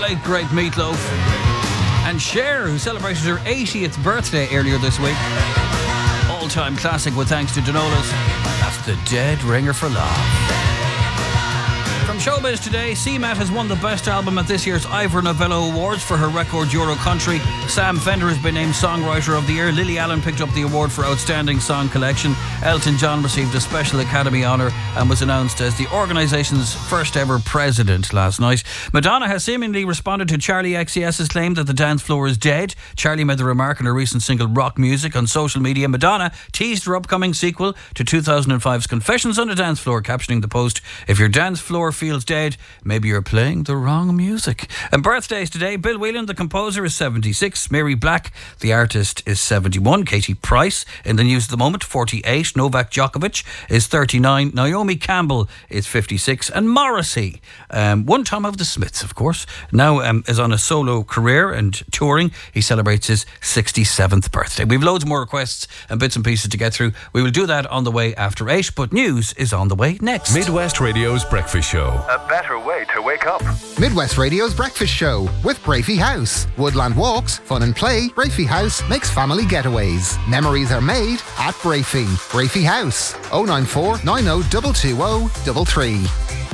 late great Meatloaf. And Cher, who celebrated her 80th birthday earlier this week. All-time classic with thanks to Danolas. That's The Dead Ringer for Love. From Showbiz today, CMAT has won the Best Album at this year's Ivor Novello Awards for her record Euro Country. Sam Fender has been named Songwriter of the Year. Lily Allen picked up the award for Outstanding Song Collection. Elton John received a Special Academy honour and was announced as the organisation's first ever president last night. Madonna has seemingly responded to Charli XCS's claim that the dance floor is dead. Charli made the remark in her recent single Rock Music on social media. Madonna teased her upcoming sequel to 2005's Confessions on a Dance Floor, captioning the post, "If your dance floor feels dead, maybe you're playing the wrong music." And birthdays today: Bill Whelan, the composer, is 76. Mary Black, the artist, is 71. Katie Price, in the news at the moment, 48. Novak Djokovic is 39. Naomi Campbell is 56. And Morrissey, one time of the Smiths, of course, now is on a solo career and touring. He celebrates his 67th birthday. We've loads more requests and bits and pieces to get through. We will do that on the way after 8, but news is on the way next. Midwest Radio's Breakfast Show. A better way to wake up. Midwest Radio's Breakfast Show with Brafey House. Woodland walks, fun and play. Brafey House makes family getaways. Memories are made at Brafey. Brafey House. 094 90 220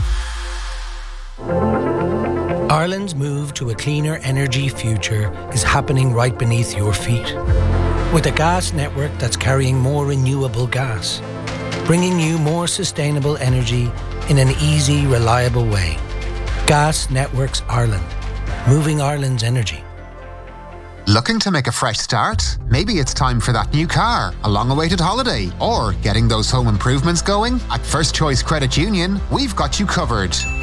33. Ireland's move to a cleaner energy future is happening right beneath your feet. With a gas network that's carrying more renewable gas, bringing you more sustainable energy in an easy, reliable way. Gas Networks Ireland, moving Ireland's energy. Looking to make a fresh start? Maybe it's time for that new car, a long-awaited holiday, or getting those home improvements going? At First Choice Credit Union, we've got you covered.